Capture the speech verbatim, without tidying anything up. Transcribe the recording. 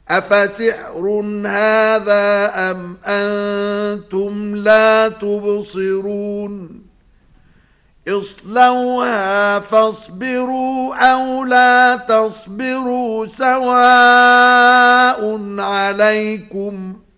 أفسحر هذا أم أنتم لا تبصرون اصلوها فاصبروا أو لا تصبروا سواء عليكم